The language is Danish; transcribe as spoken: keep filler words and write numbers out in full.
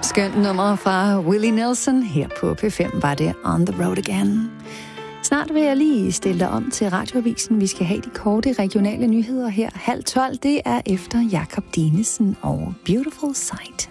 skønt nummer fra Willie Nelson. Her på P fem var det On the Road Again. Snart vil jeg lige stille dig om til Radioavisen. Vi skal have de korte regionale nyheder her. Halv tolv, det er efter Jakob Dinesen og Beautiful Sight.